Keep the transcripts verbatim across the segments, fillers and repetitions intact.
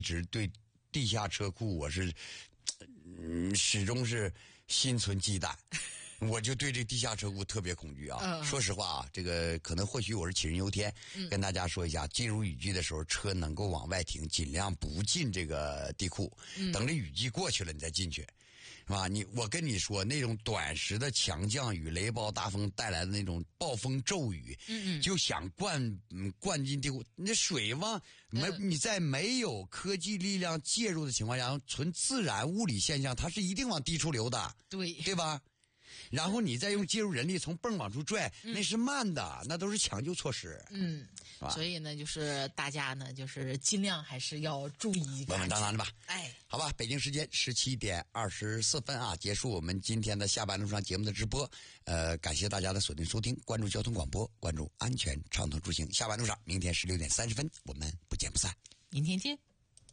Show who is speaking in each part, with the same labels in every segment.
Speaker 1: 直对地下车库我是，嗯，始终是心存忌惮。我就对这地下车库特别恐惧啊！嗯、说实话啊，这个可能或许我是杞人忧天，嗯、跟大家说一下，进入雨季的时候，车能够往外停，尽量不进这个地库，嗯、等着雨季过去了你再进去，是吧？你我跟你说，那种短时的强降雨、雷暴大风带来的那种暴风骤雨，嗯嗯，就想灌嗯灌进地库，那水往没、嗯、你在没有科技力量介入的情况下，纯自然物理现象，它是一定往低处流的，
Speaker 2: 对
Speaker 1: 对吧？然后你再用介入人力从泵往出拽，嗯、那是慢的，那都是抢救措施。
Speaker 2: 嗯，所以呢，就是大家呢，就是尽量还是要注意，
Speaker 1: 稳稳当当的吧。
Speaker 2: 哎，
Speaker 1: 好吧，北京时间十七点二十四分啊，结束我们今天的下班路上节目的直播。呃，感谢大家的锁定收听，关注交通广播，关注安全畅通出行。下班路上，明天十六点三十分，我们不见不散。
Speaker 2: 明天见。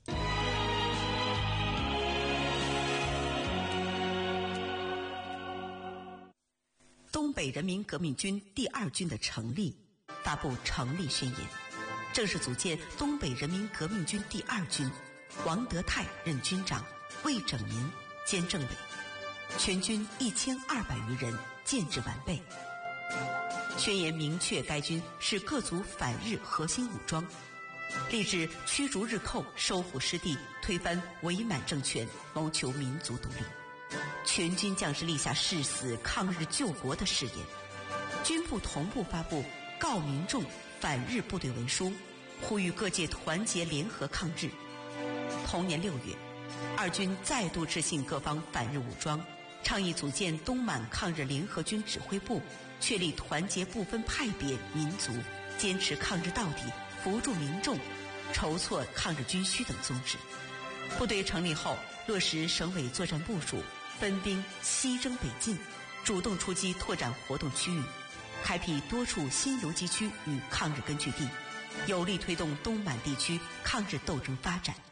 Speaker 3: 东北人民革命军第二军的成立，发布成立宣言，正式组建东北人民革命军第二军，王德泰任军长，魏拯民兼政委，全军一千二百余人，建制完备。宣言明确该军是各族反日核心武装，立志驱逐日寇，收复失地，推翻伪满政权，谋求民族独立。全军将士立下誓死抗日救国的誓言，军部同步发布告民众反日部队文书，呼吁各界团结联合抗日。同年六月，二军再度致信各方反日武装，倡议组建东满抗日联合军指挥部，确立团结不分派别民族，坚持抗日到底，扶助民众，筹措抗日军需等宗旨。部队成立后，落实省委作战部署，分兵西征北进，主动出击拓展活动区域，开辟多处新游击区与抗日根据地，有力推动东满地区抗日斗争发展。